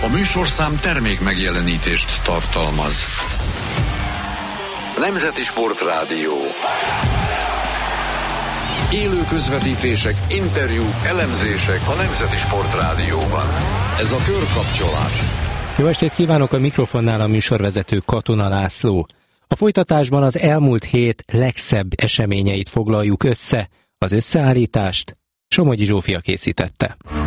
A műsorszám termék megjelenítést tartalmaz. Nemzeti Sportrádió. Élő közvetítések, interjúk, elemzések a Nemzeti Sportrádióban. Ez a Körkapcsolás. Jó estét kívánok, a mikrofonnál a műsorvezető Katona László. A folytatásban az elmúlt hét legszebb eseményeit foglaljuk össze. Az összeállítást Somogyi Zsófia készítette.